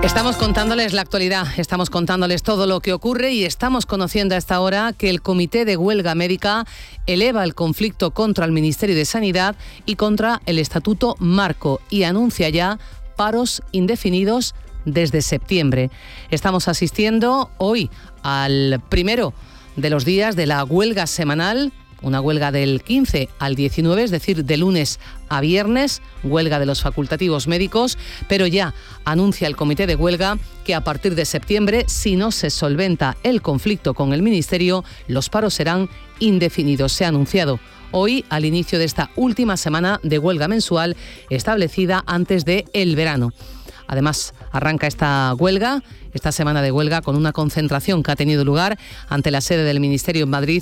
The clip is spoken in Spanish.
Estamos contándoles la actualidad, estamos contándoles todo lo que ocurre y estamos conociendo a esta hora que el Comité de Huelga Médica eleva el conflicto contra el Ministerio de Sanidad y contra el Estatuto Marco y anuncia ya paros indefinidos desde septiembre. Estamos asistiendo hoy al primero de los días de la huelga semanal, una huelga del 15 al 19, es decir, de lunes a viernes, huelga de los facultativos médicos, pero ya anuncia el Comité de Huelga que a partir de septiembre, si no se solventa el conflicto con el Ministerio, los paros serán indefinidos. Se ha anunciado hoy, al inicio de esta última semana de huelga mensual establecida antes del verano. Además, arranca esta semana de huelga, con una concentración que ha tenido lugar ante la sede del Ministerio en Madrid